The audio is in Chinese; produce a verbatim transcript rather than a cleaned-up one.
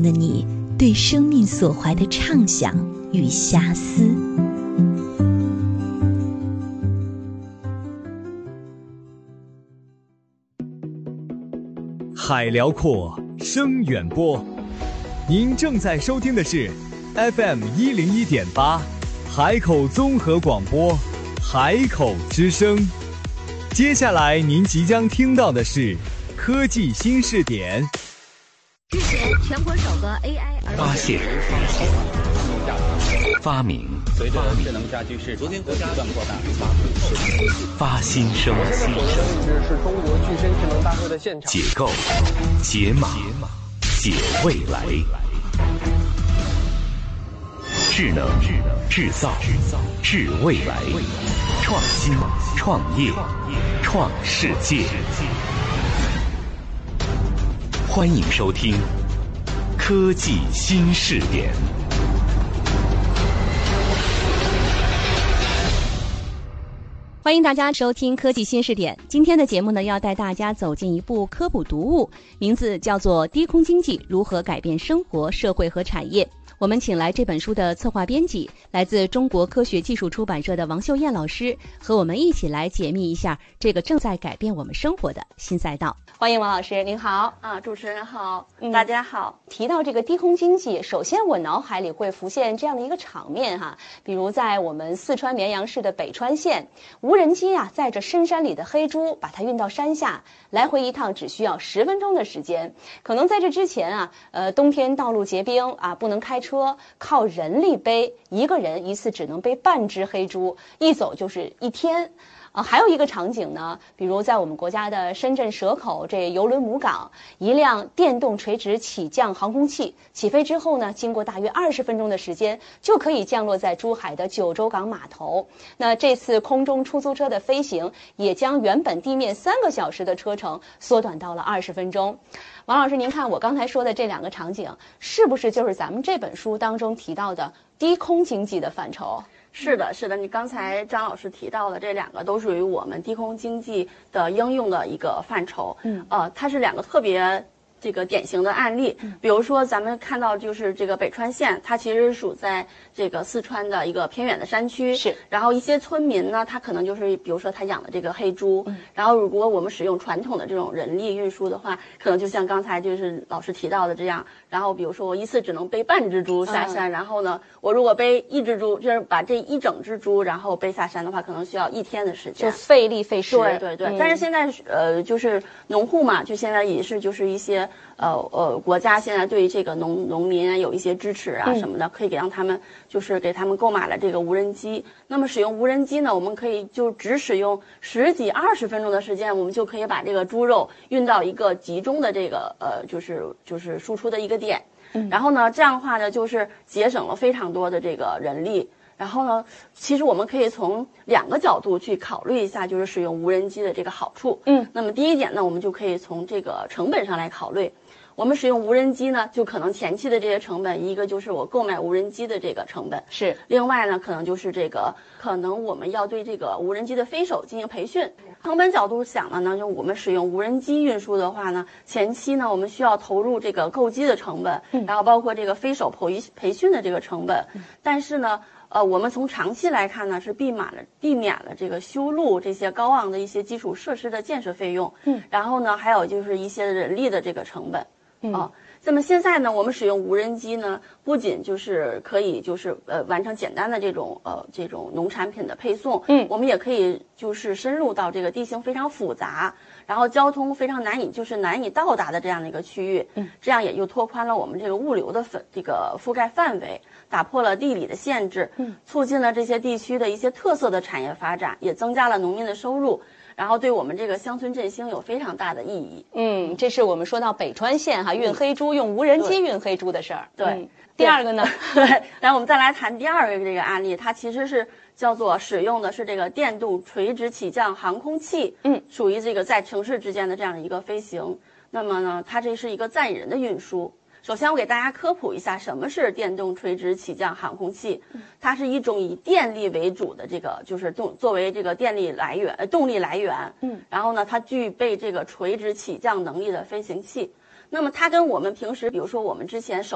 的你对生命所怀的畅想与遐思。 海辽阔，声远播。您正在收听的是 F M 一零一点八，海口综合广播，海口之声。接下来您即将听到的是科技新视点。 日前，全国首个 A I 儿发现、发明、 随着智能家居市场不断扩大， 发新生、 这个位置是中国具身智能大会的现场。 解构、解码、解未来。智能、制造、智未来，创新、创业、创世界。欢迎收听科技新视点。 欢迎大家收听科技新视点。今天的节目呢，要带大家走进一部科普读物，名字叫做《低空经济如何改变生活、社会和产业》。我们请来这本书的策划编辑，来自中国科学技术出版社的王秀燕老师，和我们一起来解密一下这个正在改变我们生活的新赛道。欢迎王老师，您好。 啊，主持人好， 嗯、 大家好。 提到这个低空经济，首先我脑海里会浮现这样的一个场面哈，比如在我们四川绵阳市的北川县，无人机啊载着深山里的黑猪，把它运到山下，来回一趟只需要十分钟的时间。可能在这之前啊，呃，冬天道路结冰啊，不能开车，靠人力背，一个人一次只能背半只黑猪，一走就是一天。啊，还有一个场景呢，比如在我们国家的深圳蛇口这邮轮母港，一辆电动垂直起降航空器起飞之后呢，经过大约二十分钟的时间，就可以降落在珠海的九州港码头。那这次空中出租车的飞行，也将原本地面三个小时的车程缩短到了二十分钟。王老师，您看我刚才说的这两个场景，是不是就是咱们这本书当中提到的低空经济的范畴？ 是的，是的，你刚才张老师提到的这两个都属于我们低空经济的应用的一个范畴。嗯，呃，它是两个特别这个典型的案例。比如说咱们看到就是这个北川县，它其实属在这个四川的一个偏远的山区。 是。 然后一些村民呢，他可能就是比如说他养的这个黑猪，嗯、然后如果我们使用传统的这种人力运输的话，可能就像刚才就是老师提到的这样。然后比如说我一次只能背半只猪下山，嗯、然后呢，我如果背一只猪，就是把这一整只猪然后背下山的话，可能需要一天的时间， 就费力费时。 对对对。嗯、但是现在呃，就是农户嘛，就现在也是就是一些呃呃国家现在对于这个农农民有一些支持啊什么的，嗯、可以给让他们就是给他们购买了这个无人机。那么使用无人机呢，我们可以就只使用十几二十分钟的时间，我们就可以把这个猪肉运到一个集中的这个呃就是就是输出的一个点。嗯、然后呢，这样的话呢，就是节省了非常多的这个人力。然后呢，其实我们可以从两个角度去考虑一下，就是使用无人机的这个好处。嗯，那么第一点呢，我们就可以从这个成本上来考虑。我们使用无人机呢，就可能前期的这些成本，一个就是我购买无人机的这个成本， 是。 另外呢，可能就是这个，可能我们要对这个无人机的飞手进行培训。成本角度想了呢，就我们使用无人机运输的话呢，前期呢我们需要投入这个购机的成本，嗯、然后包括这个飞手培培训的这个成本。嗯、但是呢，呃，我们从长期来看呢，是避免了避免了这个修路这些高昂的一些基础设施的建设费用。嗯，然后呢，还有就是一些人力的这个成本。嗯。哦，那么现在呢，我们使用无人机呢，不仅就是可以就是呃完成简单的这种呃这种农产品的配送，嗯，我们也可以就是深入到这个地形非常复杂，然后交通非常难以就是难以到达的这样的一个区域，嗯，这样也就拓宽了我们这个物流的范这个覆盖范围，打破了地理的限制，嗯，促进了这些地区的一些特色的产业发展，也增加了农民的收入。然后对我们这个乡村振兴有非常大的意义。 嗯，这是我们说到北川县哈运黑猪、嗯、用无人机运黑猪的事儿。 对、 嗯，第二个呢？ 对，然后我们再来谈第二个这个案例，它其实是叫做使用的是这个电动垂直起降航空器，嗯，属于这个在城市之间的这样的一个飞行。那么呢，它这是一个载人的运输。首先我给大家科普一下什么是电动垂直起降航空器，它是一种以电力为主的这个就是动作为这个电力来源呃动力来源，嗯，然后呢它具备这个垂直起降能力的飞行器。那么它跟我们平时比如说我们之前手